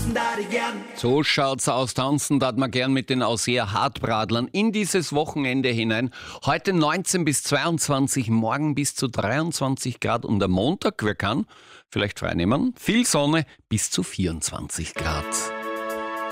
So schaut's aus. Tanzen darf man gern mit den Ausseer Hartbradlern in dieses Wochenende hinein. Heute 19 bis 22, morgen bis zu 23 Grad und am Montag, wer kann, vielleicht freinehmen, viel Sonne bis zu 24 Grad.